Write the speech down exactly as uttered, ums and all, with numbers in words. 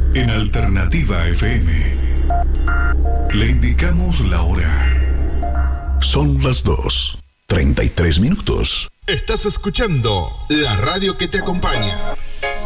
En Alternativa F M le indicamos la hora. Son las dos, treinta y tres minutos. Estás escuchando la radio que te acompaña.